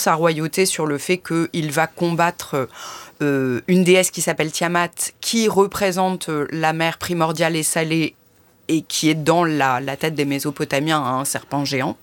sa royauté sur le fait qu'il va combattre une déesse qui s'appelle Tiamat, qui représente la mer primordiale et salée et qui est dans la tête des Mésopotamiens, un serpent géant.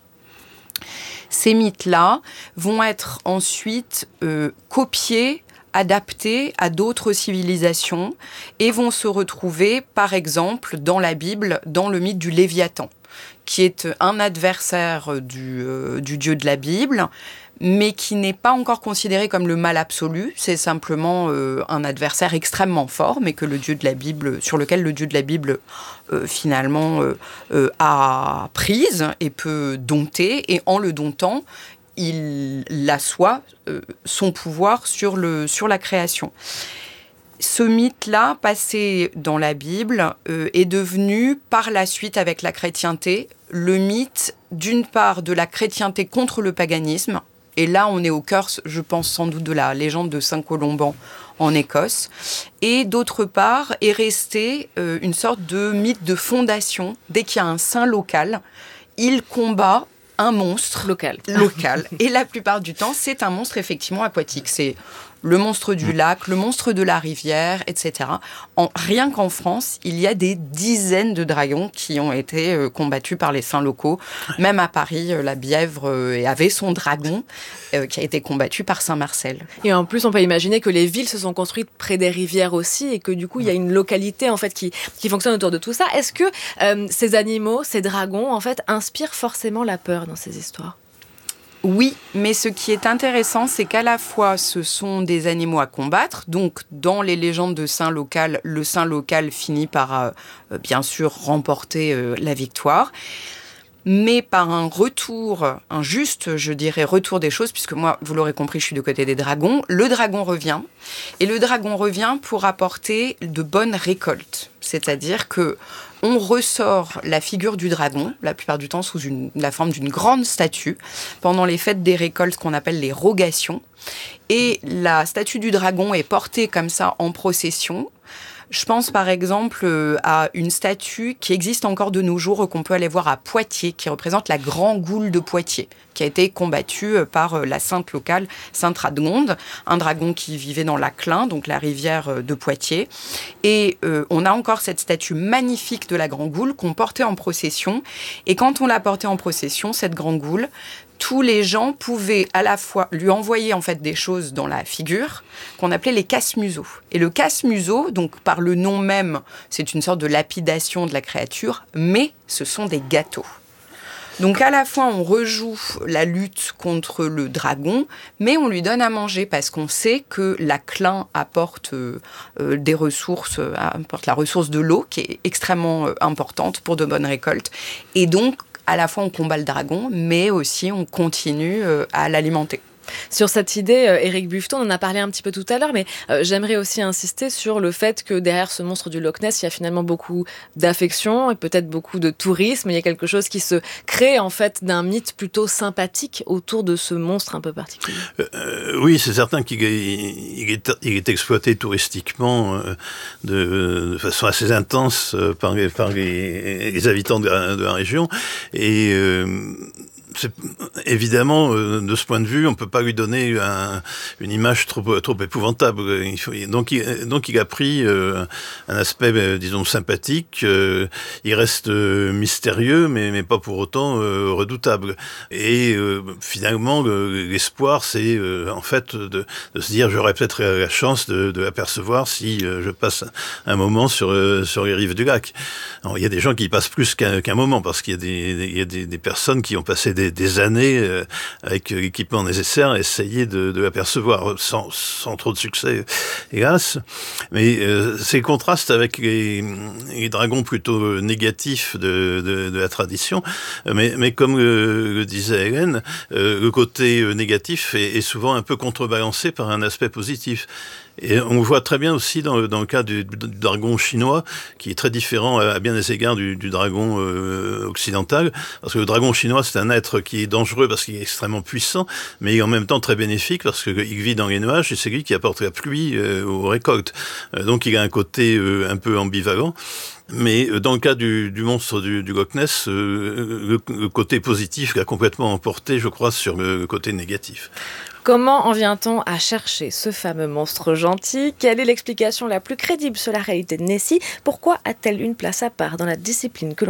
Ces mythes-là vont être ensuite copiés, adaptés à d'autres civilisations et vont se retrouver, par exemple, dans la Bible, dans le mythe du Léviathan, qui est un adversaire du dieu de la Bible, mais qui n'est pas encore considéré comme le mal absolu. C'est simplement un adversaire extrêmement fort, mais que le dieu de la Bible, sur lequel le dieu de la Bible finalement a prise et peut dompter, et en le domptant, il assoit son pouvoir sur la création. Ce mythe-là, passé dans la Bible, est devenu, par la suite, avec la chrétienté, le mythe, d'une part, de la chrétienté contre le paganisme. Et là, on est au cœur, je pense, sans doute de la légende de Saint-Colomban en Écosse. Et d'autre part, est resté une sorte de mythe de fondation. Dès qu'il y a un saint local, il combat un monstre local. Et la plupart du temps, c'est un monstre effectivement aquatique. C'est le monstre du lac, le monstre de la rivière, etc. Rien qu'en France, il y a des dizaines de dragons qui ont été combattus par les saints locaux. Même à Paris, la Bièvre avait son dragon qui a été combattu par Saint Marcel. Et en plus, on peut imaginer que les villes se sont construites près des rivières aussi et que du coup, il y a une localité en fait qui fonctionne autour de tout ça. Est-ce que ces animaux, ces dragons, en fait, inspirent forcément la peur dans ces histoires ? Oui, mais ce qui est intéressant, c'est qu'à la fois, ce sont des animaux à combattre. Donc, dans les légendes de saint local, le saint local finit par, bien sûr, remporter la victoire. Mais par un juste, je dirais, retour des choses, puisque moi, vous l'aurez compris, je suis du côté des dragons. Le dragon revient, et le dragon revient pour apporter de bonnes récoltes. C'est-à-dire que on ressort la figure du dragon, la plupart du temps sous la forme d'une grande statue, pendant les fêtes des récoltes qu'on appelle les rogations. Et la statue du dragon est portée comme ça en procession. Je pense par exemple à une statue qui existe encore de nos jours, qu'on peut aller voir à Poitiers, qui représente la Grand Goule de Poitiers, qui a été combattue par la sainte locale, Sainte Radegonde, un dragon qui vivait dans la Clain, donc la rivière de Poitiers. Et on a encore cette statue magnifique de la Grand Goule qu'on portait en procession. Et quand on l'a portée en procession, cette Grand Goule, tous les gens pouvaient à la fois lui envoyer en fait des choses dans la figure qu'on appelait les casse-museaux. Et le casse-museau, donc par le nom même, c'est une sorte de lapidation de la créature, mais ce sont des gâteaux. Donc à la fois on rejoue la lutte contre le dragon, mais on lui donne à manger parce qu'on sait que la Clain apporte des ressources, apporte la ressource de l'eau qui est extrêmement importante pour de bonnes récoltes. Et donc à la fois on combat le dragon, mais aussi on continue à l'alimenter. Sur cette idée, Éric Buffeton, on en a parlé un petit peu tout à l'heure, mais j'aimerais aussi insister sur le fait que derrière ce monstre du Loch Ness, il y a finalement beaucoup d'affection et peut-être beaucoup de tourisme. Il y a quelque chose qui se crée en fait d'un mythe plutôt sympathique autour de ce monstre un peu particulier. Oui, c'est certain qu'il est exploité touristiquement de façon assez intense par les habitants de la région. Et évidemment, de ce point de vue, on peut pas lui donner une image trop épouvantable. Donc il a pris un aspect, disons, sympathique. Il reste mystérieux, mais pas pour autant redoutable. Et finalement, l'espoir, c'est en fait de se dire, j'aurais peut-être la chance de l'apercevoir si je passe un moment sur les rives du lac. Alors, il y a des gens qui y passent plus qu'un moment, parce qu'il y a des personnes qui ont passé des années avec l'équipement nécessaire à essayer de l'apercevoir sans trop de succès, hélas. Mais c'est le contraste avec les dragons plutôt négatifs de la tradition. Mais comme le disait Hélène, le côté négatif est souvent un peu contrebalancé par un aspect positif. Et on voit très bien aussi dans le cas du dragon chinois, qui est très différent à bien des égards du dragon occidental, parce que le dragon chinois, c'est un être qui est dangereux parce qu'il est extrêmement puissant, mais en même temps très bénéfique parce qu'il vit dans les nuages et c'est lui qui apporte la pluie aux récoltes. Donc il a un côté un peu ambivalent. Mais dans le cas du monstre du Loch Ness, le côté positif a complètement emporté, je crois, sur le côté négatif. Comment en vient-on à chercher ce fameux monstre gentil ? Quelle est l'explication la plus crédible sur la réalité de Nessie ? Pourquoi a-t-elle une place à part dans la discipline que l'on